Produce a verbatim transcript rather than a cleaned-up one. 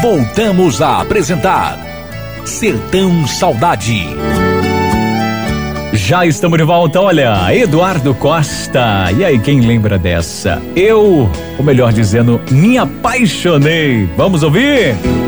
Voltamos a apresentar Sertão Saudade. Já estamos de volta, olha, Eduardo Costa. E aí, quem lembra dessa? Eu, ou melhor dizendo, me apaixonei. Vamos ouvir?